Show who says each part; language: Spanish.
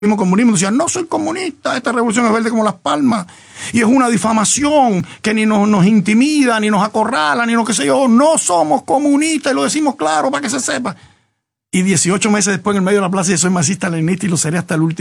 Speaker 1: comunismo, decían, no soy comunista, esta revolución es verde como las palmas, y es una difamación que ni nos intimida, ni nos acorrala, ni lo que sé yo, no somos comunistas, y lo decimos claro para que se sepa. Y 18 meses después en el medio de la plaza, yo soy marxista, leninista y lo seré hasta el último.